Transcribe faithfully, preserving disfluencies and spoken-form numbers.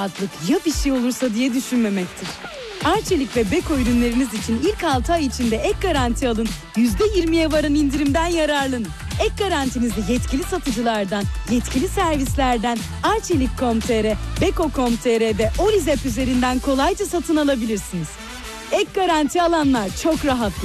rahatlık ya bir şey olursa diye düşünmemektir. Arçelik ve Beko ürünleriniz için ilk altı ay içinde ek garanti alın, yüzde yirmiye varan indirimden yararlanın. Ek garantinizi yetkili satıcılardan, yetkili servislerden, arçelik nokta com nokta tr, beko nokta com nokta tr'de Olizep üzerinden kolayca satın alabilirsiniz. Ek garanti alanlar çok rahatlar.